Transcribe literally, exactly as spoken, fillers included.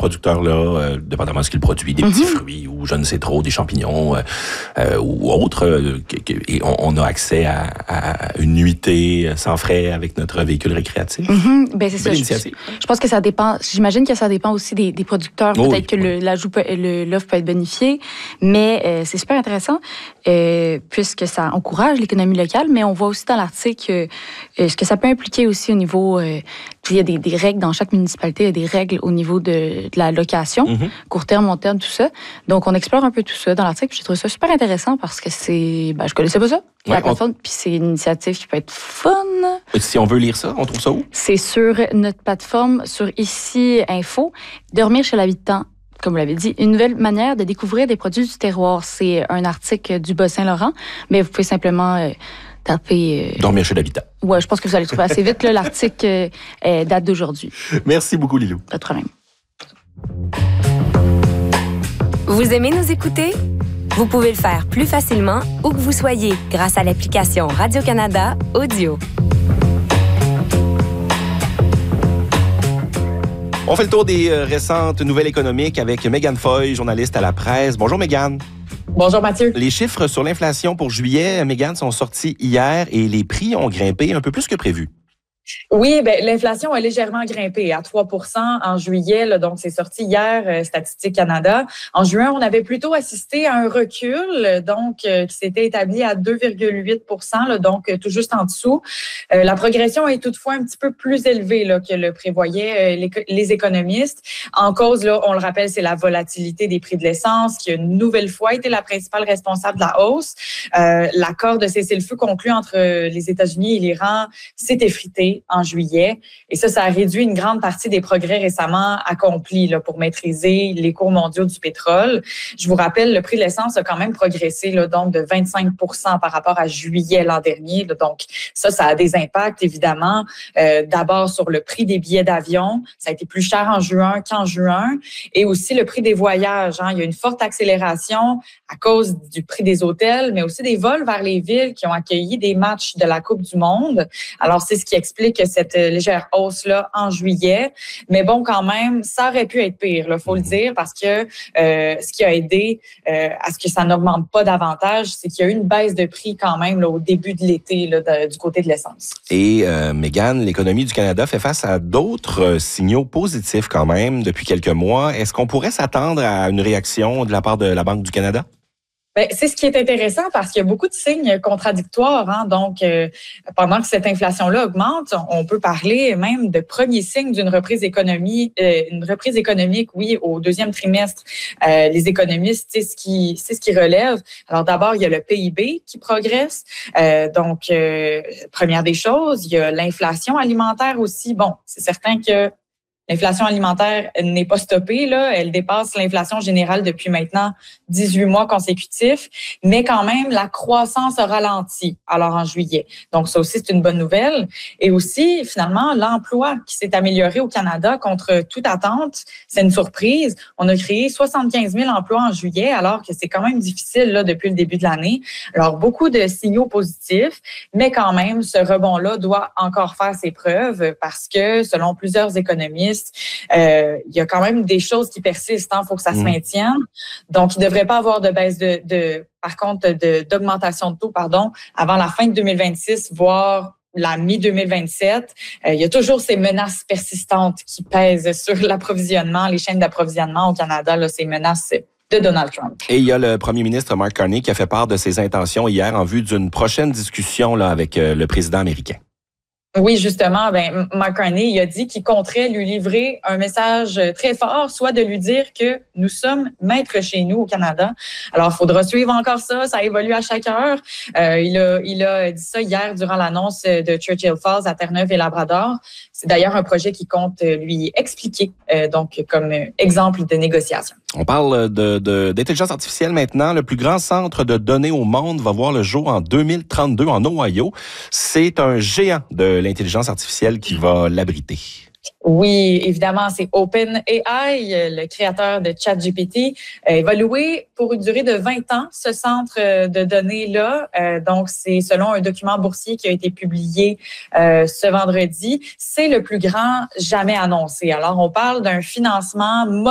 producteur-là, euh, dépendamment de ce qu'il produit, des mm-hmm. petits fruits ou je ne sais trop, des champignons euh, euh, ou autres, euh, et on, on a accès à, à une nuitée sans frais avec notre véhicule récréatif. Mm-hmm. Ben c'est ça. Je, je pense que ça dépend. J'imagine que ça dépend aussi des, des producteurs. Oh, Peut-être oui, que oui. Le, l'ajout peut, le, l'offre peut être bonifiée, mais euh, c'est super intéressant euh, puisque ça encourage l'économie locale. Mais on voit aussi dans l'article euh, ce que ça peut impliquer aussi au niveau. Euh, il y a des, des règles dans chaque municipalité, il y a des règles au niveau de, de la location, mm-hmm. court terme, long terme, tout ça. Donc on explore un peu tout ça dans l'article. J'ai trouvé ça super intéressant parce que c'est, ben je connaissais pas ça. Ouais, la plateforme, on... puis c'est une initiative qui peut être fun. Si on veut lire ça, on trouve ça où? C'est sur notre plateforme, sur Ici Info. Dormir chez l'habitant, comme vous l'avez dit, une nouvelle manière de découvrir des produits du terroir. C'est un article du Bas-Saint-Laurent, mais vous pouvez simplement euh, taper... Euh... Dormir chez l'habitant. Ouais, je pense que vous allez trouver assez vite. Là, l'article euh, date d'aujourd'hui. Merci beaucoup, Lilou. Pas de problème. Vous aimez nous écouter? Vous pouvez le faire plus facilement où que vous soyez grâce à l'application Radio-Canada Audio. On fait le tour des euh, récentes nouvelles économiques avec Mégane Foy, journaliste à La Presse. Bonjour Mégane. Bonjour Mathieu. Les chiffres sur l'inflation pour juillet, Mégane, sont sortis hier et les prix ont grimpé un peu plus que prévu. Oui, ben l'inflation a légèrement grimpé à trois pour cent en juillet, là, donc c'est sorti hier, euh, Statistique Canada. En juin, on avait plutôt assisté à un recul, donc euh, qui s'était établi à deux virgule huit pour cent, là, donc euh, tout juste en dessous. Euh, la progression est toutefois un petit peu plus élevée là, que le prévoyaient euh, les, les économistes. En cause, là, on le rappelle, c'est la volatilité des prix de l'essence qui a une nouvelle fois été la principale responsable de la hausse. Euh, l'accord de cessez-le-feu conclu entre les États-Unis et l'Iran s'est effrité en juillet. Et ça, ça a réduit une grande partie des progrès récemment accomplis là, pour maîtriser les cours mondiaux du pétrole. Je vous rappelle, le prix de l'essence a quand même progressé là, donc de vingt-cinq pour cent par rapport à juillet l'an dernier. Là, donc ça, ça a des impacts, évidemment. Euh, d'abord sur le prix des billets d'avion. Ça a été plus cher en juin qu'en juin. Et aussi le prix des voyages. Hein. Il y a une forte accélération à cause du prix des hôtels, mais aussi des vols vers les villes qui ont accueilli des matchs de la Coupe du Monde. Alors, c'est ce qui explique que cette légère hausse-là en juillet. Mais bon, quand même, ça aurait pu être pire, il faut le dire, parce que euh, ce qui a aidé euh, à ce que ça n'augmente pas davantage, c'est qu'il y a eu une baisse de prix quand même là, au début de l'été là, de, du côté de l'essence. Et euh, Mégane, l'économie du Canada fait face à d'autres euh, signaux positifs quand même depuis quelques mois. Est-ce qu'on pourrait s'attendre à une réaction de la part de la Banque du Canada? Ben, c'est ce qui est intéressant parce qu'il y a beaucoup de signes contradictoires. Hein? Donc, euh, pendant que cette inflation-là augmente, on peut parler même de premiers signes d'une reprise économique, euh, une reprise économique, oui, au deuxième trimestre. Euh, les économistes, c'est ce qui, c'est ce qui relève. Alors, d'abord, il y a le P I B qui progresse. Euh, donc, euh, première des choses, il y a l'inflation alimentaire aussi. Bon, c'est certain que l'inflation alimentaire n'est pas stoppée, là. Elle dépasse l'inflation générale depuis maintenant dix-huit mois consécutifs, mais quand même, la croissance a ralenti, alors en juillet. Donc, ça aussi, c'est une bonne nouvelle. Et aussi, finalement, l'emploi qui s'est amélioré au Canada contre toute attente, c'est une surprise. On a créé soixante-quinze mille emplois en juillet, alors que c'est quand même difficile, là, depuis le début de l'année. Alors, beaucoup de signaux positifs, mais quand même, ce rebond-là doit encore faire ses preuves parce que, selon plusieurs économistes, Euh, il y a quand même des choses qui persistent. Il hein, faut que ça mmh. se maintienne. Donc, il ne devrait pas avoir de baisse de, de par contre, de, d'augmentation de taux, pardon, avant la fin de deux mille vingt-six, voire la mi-deux mille vingt-sept. Euh, il y a toujours ces menaces persistantes qui pèsent sur l'approvisionnement, les chaînes d'approvisionnement au Canada, là, ces menaces de Donald Trump. Et il y a le premier ministre Mark Carney qui a fait part de ses intentions hier en vue d'une prochaine discussion là, avec euh, le président américain. Oui, justement, ben Mark Carney, il a dit qu'il compterait lui livrer un message très fort, soit de lui dire que nous sommes maîtres chez nous au Canada. Alors, il faudra suivre encore ça, ça évolue à chaque heure. Euh, il a, il a dit ça hier durant l'annonce de Churchill Falls à Terre-Neuve et Labrador. C'est d'ailleurs un projet qu'il compte lui expliquer, euh, donc comme exemple de négociation. On parle de, de, d'intelligence artificielle maintenant. Le plus grand centre de données au monde va voir le jour en deux mille trente-deux en Ohio. C'est un géant de l'intelligence artificielle qui va l'abriter. Oui, évidemment, c'est OpenAI, le créateur de ChatGPT. Euh, il va louer pour une durée de vingt ans ce centre de données-là. Euh, donc, c'est selon un document boursier qui a été publié euh, ce vendredi. C'est le plus grand jamais annoncé. Alors, on parle d'un financement